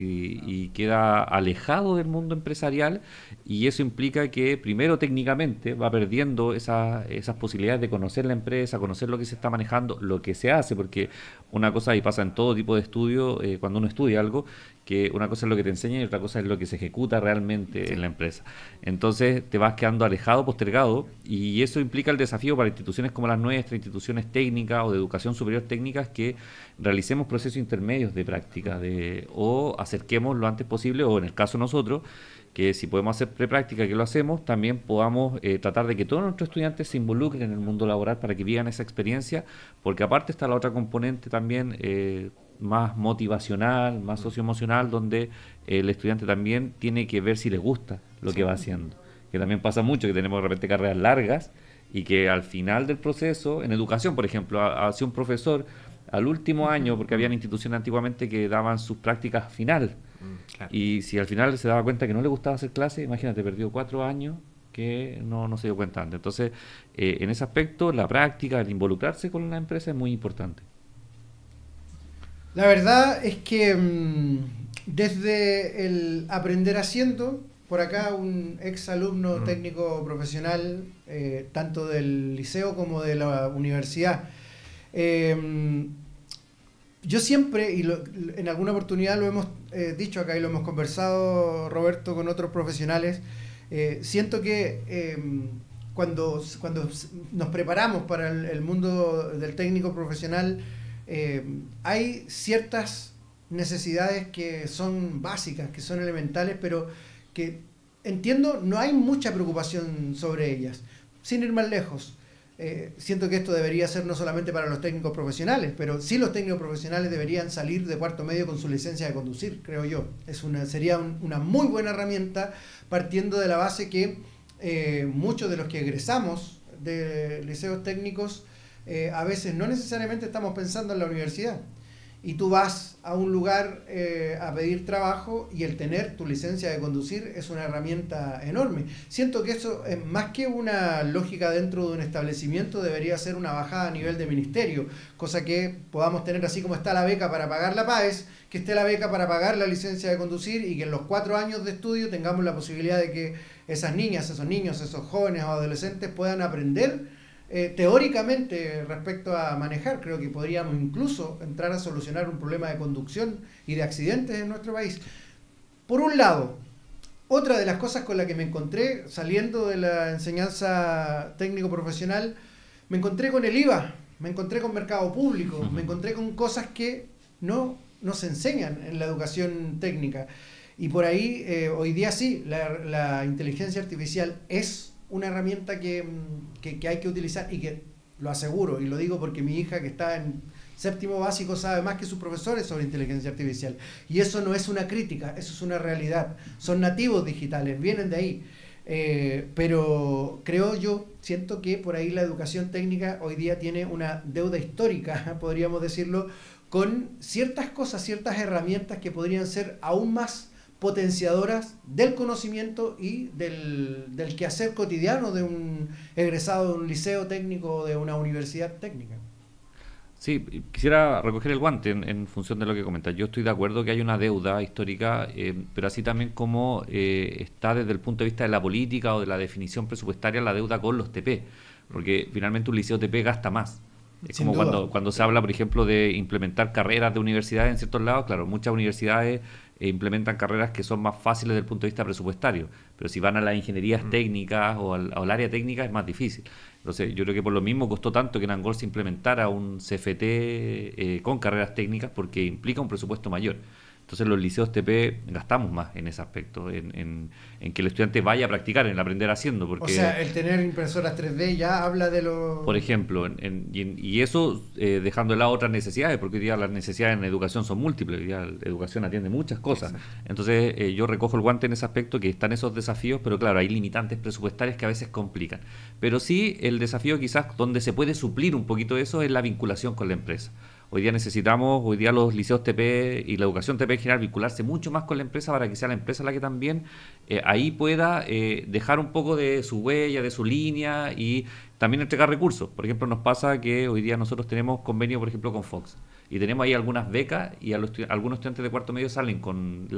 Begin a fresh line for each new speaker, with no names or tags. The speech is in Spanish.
y queda alejado del mundo empresarial y eso implica que primero técnicamente va perdiendo esas posibilidades de conocer la empresa, conocer lo que se está manejando, lo que se hace, porque una cosa y pasa en todo tipo de estudio, cuando uno estudia algo, que una cosa es lo que te enseña y otra cosa es lo que se ejecuta realmente en
Sí.
la empresa. Entonces te vas quedando alejado, postergado, y eso implica el desafío para instituciones como las nuestras, instituciones técnicas o de educación superior técnicas, que realicemos procesos intermedios de práctica o acerquemos lo antes posible, o en el caso de nosotros, que si podemos hacer prepráctica, que lo hacemos, también podamos tratar de que todos nuestros estudiantes se involucren en el mundo laboral para que vivan esa experiencia, porque aparte está la otra componente también más motivacional, más socioemocional, donde el estudiante también tiene que ver si le gusta lo que
Sí.
va haciendo. Que también pasa mucho, que tenemos de repente carreras largas y que al final del proceso, en educación, por ejemplo, hace un profesor al último año, porque habían instituciones antiguamente que daban sus prácticas final,
Claro.
y si al final se daba cuenta que no le gustaba hacer clase, imagínate, perdió 4 años que no se dio cuenta antes. Entonces, en ese aspecto, la práctica, el involucrarse con la empresa es muy importante.
La verdad es que desde el aprender haciendo, por acá un ex alumno técnico profesional, tanto del liceo como de la universidad, eh, yo siempre, en alguna oportunidad lo hemos dicho acá y lo hemos conversado, Roberto, con otros profesionales, siento que cuando nos preparamos para el mundo del técnico profesional, hay ciertas necesidades que son básicas, que son elementales, pero que entiendo no hay mucha preocupación sobre ellas. Sin ir más lejos, siento que esto debería ser no solamente para los técnicos profesionales, pero sí los técnicos profesionales deberían salir de cuarto medio con su licencia de conducir, creo yo. Sería una muy buena herramienta partiendo de la base que muchos de los que egresamos de liceos técnicos a veces no necesariamente estamos pensando en la universidad. Y tú vas a un lugar a pedir trabajo y el tener tu licencia de conducir es una herramienta enorme. Siento que eso, más que una lógica dentro de un establecimiento, debería ser una bajada a nivel de ministerio, cosa que podamos tener así como está la beca para pagar la PAES, que esté la beca para pagar la licencia de conducir y que en los 4 años de estudio tengamos la posibilidad de que esas niñas, esos niños, esos jóvenes o adolescentes puedan aprender teóricamente respecto a manejar. Creo que podríamos incluso entrar a solucionar un problema de conducción y de accidentes en nuestro país. Por un lado, otra de las cosas con la que me encontré saliendo de la enseñanza técnico profesional, me encontré con el IVA, me encontré con mercado público, me encontré con cosas que no se enseñan en la educación técnica. Y por ahí, hoy día sí, la inteligencia artificial es una herramienta que hay que utilizar y que lo aseguro, y lo digo porque mi hija que está en séptimo básico sabe más que sus profesores sobre inteligencia artificial. Y eso no es una crítica, eso es una realidad. Son nativos digitales, vienen de ahí. Pero creo yo, siento que por ahí la educación técnica hoy día tiene una deuda histórica, podríamos decirlo, con ciertas cosas, ciertas herramientas que podrían ser aún más potenciadoras del conocimiento y del quehacer cotidiano de un egresado de un liceo técnico o de una universidad técnica.
Sí, quisiera recoger el guante en función de lo que comentas. Yo estoy de acuerdo que hay una deuda histórica, pero así también como está desde el punto de vista de la política o de la definición presupuestaria la deuda con los TP, porque finalmente un liceo TP gasta más. Es
Sin
como
duda.
cuando se habla, por ejemplo, de implementar carreras de universidades en ciertos lados. Claro, muchas universidades implementan carreras que son más fáciles desde el punto de vista presupuestario, pero si van a las ingenierías técnicas o al área técnica es más difícil. Entonces, yo creo que por lo mismo costó tanto que en Angol se implementara un CFT con carreras técnicas, porque implica un presupuesto mayor. Entonces, los liceos TP gastamos más en ese aspecto, en que el estudiante vaya a practicar, en el aprender haciendo,
O
porque
sea, el tener impresoras 3D ya habla de
por
lo...
ejemplo, y eso dejando de lado otras necesidades, porque hoy día las necesidades en educación son múltiples, hoy día la educación atiende muchas cosas.
Exacto.
Entonces, yo recojo el guante en ese aspecto, que están esos desafíos, pero claro, hay limitantes presupuestarias que a veces complican. Pero sí, el desafío quizás donde se puede suplir un poquito eso es la vinculación con la empresa. Hoy día los liceos TP y la educación TP en general, vincularse mucho más con la empresa para que sea la empresa la que también ahí pueda dejar un poco de su huella, de su línea y también entregar recursos. Por ejemplo, nos pasa que hoy día nosotros tenemos convenio, por ejemplo, con Fox y tenemos ahí algunas becas y algunos estudiantes de cuarto medio salen con